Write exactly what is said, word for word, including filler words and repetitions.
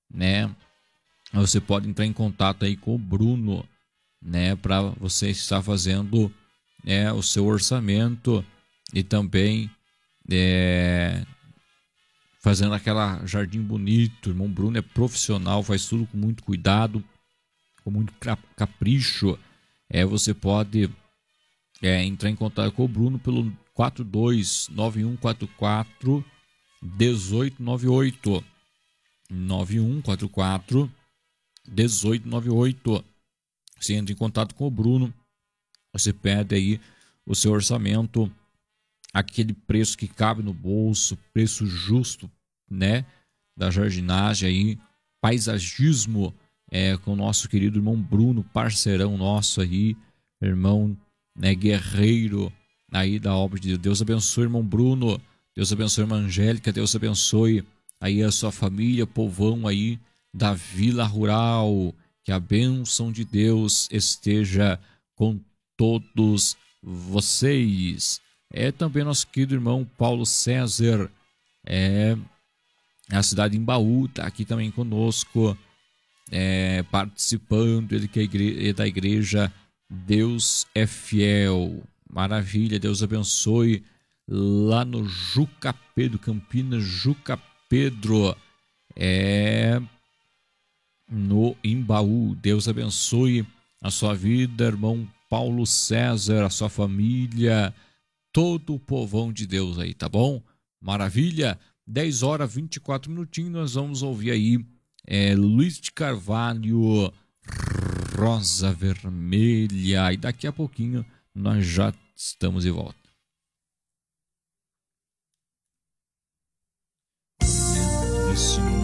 né? Você pode entrar em contato aí com o Bruno, né, para você estar fazendo, né, o seu orçamento e também é, fazendo aquela jardim bonito. O irmão Bruno é profissional, faz tudo com muito cuidado, com muito capricho. É, você pode é, entrar em contato com o Bruno pelo quatro dois nove um quatro quatro um oito nove oito nove um quatro quatro um oito nove oito. Você entra em contato com o Bruno, você pede aí o seu orçamento, aquele preço que cabe no bolso, preço justo, né, da jardinagem aí, paisagismo, é, com o nosso querido irmão Bruno, parceirão nosso aí, irmão, né, guerreiro aí da obra de Deus. Deus abençoe, irmão Bruno, Deus abençoe, irmã Angélica, Deus abençoe aí a sua família, povão aí da Vila Rural. Que a bênção de Deus esteja com todos vocês. É também nosso querido irmão Paulo César, é a cidade de Embaú, está aqui também conosco, é, participando. Ele que é, igreja, é da igreja Deus é Fiel. Maravilha, Deus abençoe. Lá no Juca Pedro, Campinas, Juca Pedro, é... no Embaú. Deus abençoe a sua vida, irmão Paulo César, a sua família, todo o povão de Deus aí, tá bom? Maravilha. Dez horas e vinte e quatro minutinhos, nós vamos ouvir aí é, Luiz de Carvalho, Rosa Vermelha, e daqui a pouquinho nós já estamos de volta. Esse